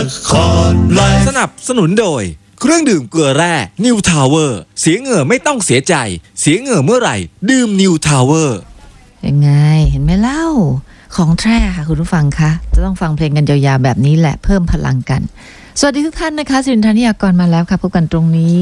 สนับสนุนโดยเครื่องดื่มเกลือแร่นิวทาวเวอร์เสียเหงื่อไม่ต้องเสียใจเสียเหงื่อเมื่อไหร่ดื่มนิวทาวเวอร์ยังไงเห็นไหมเล่าของแท้ค่ะคุณผู้ฟังคะจะต้องฟังเพลงกันยาวๆแบบนี้แหละเพิ่มพลังกันสวัสดีทุกท่านนะคะสิรินทรานิยากรมาแล้วค่ะพบกันตรงนี้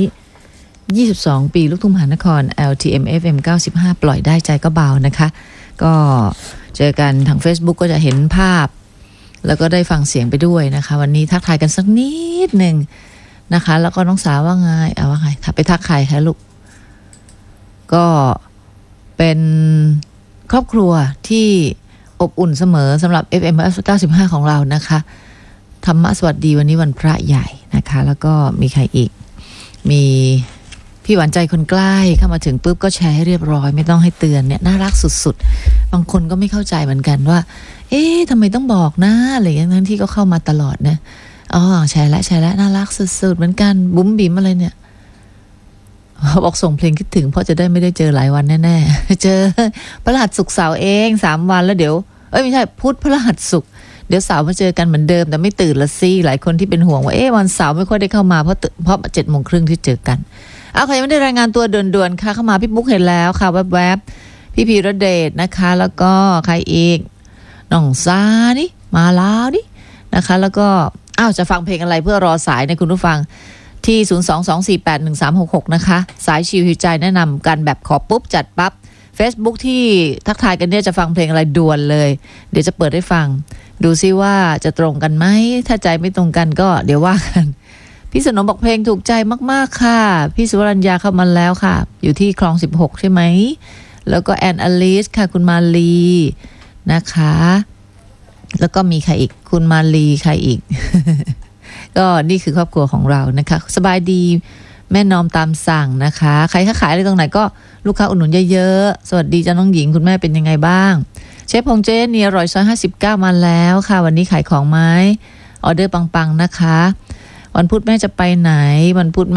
22ปีลูกทุ่งมหานคร LTM FM 95ปล่อยได้ใจก็เบานะคะก็เจอกันทาง Facebook ก็จะเห็นภาพแล้วก็ได้ฟังเสียงไปด้วยนะคะวันนี้ทักทายกันสักนิดหนึ่งนะคะแล้วก็น้องสาวว่าไงว่าไงไปทักใครคะลูกก็เป็นครอบครัวที่อบอุ่นเสมอสำหรับ FM 95ของเรานะคะธรรมะสวัสดีวันนี้วันพระใหญ่นะคะแล้วก็มีใครอีกมีพี่หวานใจคนใกล้เข้ามาถึงปุ๊บก็แชร์ให้เรียบร้อยไม่ต้องให้เตือนเนี่ยน่ารักสุดๆบางคนก็ไม่เข้าใจเหมือนกันว่าเอ๊ะทำไมต้องบอกนะอะไรอย่างนั้นที่ก็เข้ามาตลอดนะแชร์แล้วน่ารักสุดๆเหมือนกันบุ๋มบิ๋มอะไรเนี่ยบอกส่งเพลงคิดถึงเพราะจะได้ไม่ได้เจอหลายวันแน่ๆเจอพฤหัสศุกร์เสาร์เอง3วันแล้วเดี๋ยวไม่ใช่พุธพฤหัสศุกร์เดี๋ยวเสาร์มาเจอกันเหมือนเดิมแต่ไม่ตื่นละสิหลายคนที่เป็นห่วงว่าวันเสาร์ไม่ค่อยได้เข้ามาเพราะ 7:30 ที่เจอกันใครยังไม่ได้รายงานตัวด่วนๆค่ะเข้ามาพี่บุ๊กเห็นแล้วค่ะแวบๆพี่พีระเดชนะคะแล้วก็ใครอีกน้องซานี่มาแล้วนี่นะคะแล้วก็จะฟังเพลงอะไรเพื่อรอสายในคุณผู้ฟังที่ 022481366 นะคะสายชิวหิวใจแนะนำกันแบบขอปุ๊บจัดปั๊บ Facebook ที่ทักทายกันเนี่ยจะฟังเพลงอะไรด่วนเลยเดี๋ยวจะเปิดให้ฟังดูซิว่าจะตรงกันไหมถ้าใจไม่ตรงกันก็เดี๋ยวว่ากันพี่สนมบอกเพลงถูกใจมากๆค่ะพี่สุวรรณยาเข้ามาแล้วค่ะอยู่ที่คลอง16ใช่ไหมแล้วก็แอนอลิสค่ะคุณมาลีนะคะแล้วก็มีใครอีกคุณมาลีใครอีก ก็นี่คือครอบครัวของเรานะคะสบายดีแม่นอมตามสั่งนะคะใครค้าขายอะไรตรงไหนก็ลูกค้าอุดหนุนเยอะๆสวัสดีจ้าน้องหญิงคุณแม่เป็นยังไงบ้างเชฟพงเจนี่อร่อยซอย59มาแล้วค่ะวันนี้ขายของไหมออเดอร์ปังๆนะคะวันพุธแม่จะไปไหนวันพุธแม่